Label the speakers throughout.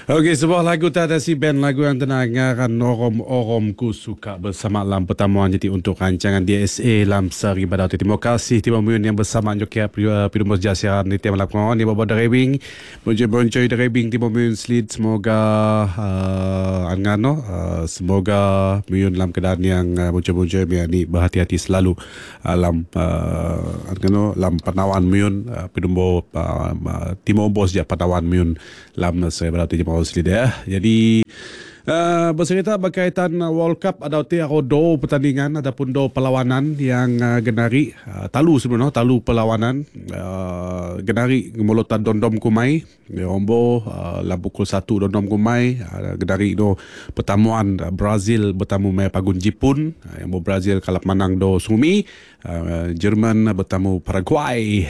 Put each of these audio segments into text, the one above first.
Speaker 1: Okey, sebuah lagu tak ada si band lagu yang tenangakan Orom ku suka bersama dalam pertemuan jadi untuk rancangan DSA dalam seri pada waktu. Terima kasih Timur Muyun yang bersama Jokia Pidumus Jasiran di Tiap Lapangan di bawah driving. Boncoi driving Timur Muyun Slid semoga semoga Muyun dalam keadaan yang boncoi ni berhati-hati selalu dalam dalam penawan Muyun Pidumus Timur Bos je penawan Muyun dalam seri pada waktu Slid ya. Jadi bercerita berkaitan World Cup ada do pertandingan ataupun do perlawanan yang genari talu sebenarnya talu perlawanan genari ngemolotan dondom kumai ombo la pukul 1 dondom kumai genari do pertemuan Brazil bertemu mai pagun Jepun yang Brazil kalap menang do sumi Jerman bertemu Paraguay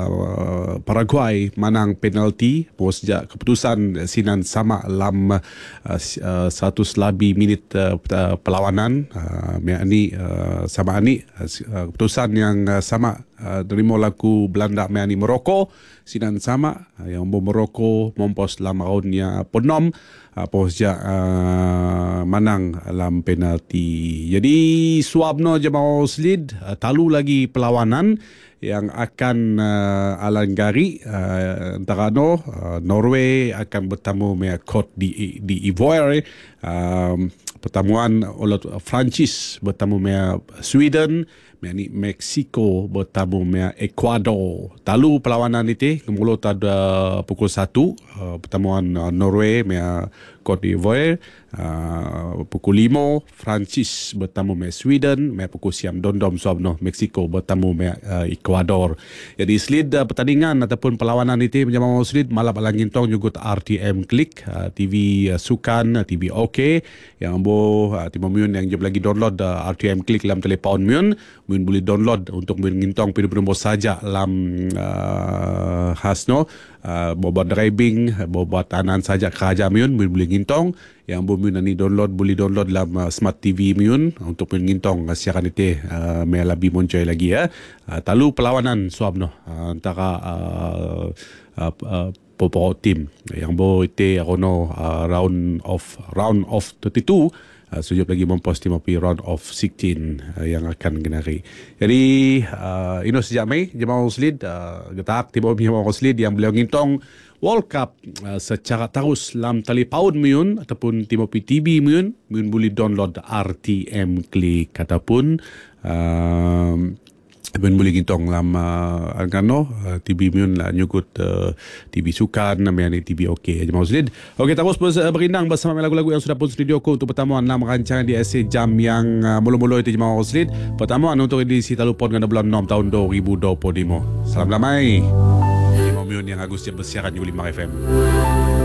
Speaker 1: menang penalti sejak keputusan sinan sama dalam 100 lebih minit perlawanan yakni sama ni keputusan yang sama terima laku Belanda yakni Morocco sinan sama yang Morocco mompos dalam raundnya penom sejak menang dalam penalti. Jadi suabno jemaah Slid talu lagi perlawanan yang akan alanggari antara Norway akan bertemu dengan Cote d'Ivoire, pertemuan Prancis bertemu dengan Sweden, Mexico bertemu dengan Ecuador. Talu perlawanan itu kemudian pada pukul 1 pertemuan Norway dengan Cote d'Ivoire, pukul 5 Prancis bertemu dengan Sweden, pukul siam dondom suabno Mexico bertemu dengan Ecuador. Jadi slid pertandingan ataupun perlawanan itu menjadi slid malam alangintong juga RTM Klik, TV Sukan, TV OK yang Timur Muyun yang jom lagi download RTM Klik dalam telefon Muyun boleh download untuk mengintong pindah-pindah saja dalam khasno buat driving buat tanan saja kerja Muyun boleh ngintong yang Muyun ni boleh download dalam smart TV Muyun untuk mengintong siaran itu lebih moncoi lagi ya. Talu perlawanan suabno antara beberapa tim yang itu round of 32 sejauh lagi mempost Timur round of 16 yang akan genari. Jadi ini sejak Mei jemaah Slid getak Timur Slid yang beliau ngintong World Cup secara terus dalam telefon Muyun ataupun Timur TV Muyun boleh download RTM Klik ataupun boleh gintong dalam TV Muyun lah nyukut TV Sukan namanya TV OK jemaah Slid. Okey, terus berindang bersama lagu-lagu yang sudah pun studio ko untuk pertemuan dalam rancangan di SC Jam yang mula-mula itu jemaah Slid. Pertemuan untuk edisi telefon pada bulan 6 tahun 2025. Salam damai. Timur Muyun yang Agus bersiaran 5 FM.